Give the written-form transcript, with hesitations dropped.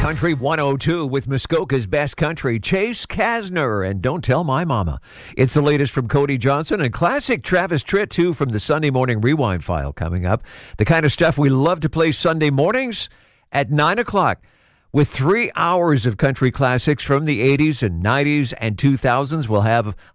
Country 102 with Muskoka's Best Country, Chase Kasner, and Don't Tell My Mama. It's the latest from Cody Johnson and classic Travis Tritt, too, from the Sunday Morning Rewind file coming up. The kind of stuff we love to play Sunday mornings at 9 o'clock with 3 hours of country classics from the 80s and 90s and 2000s. We'll have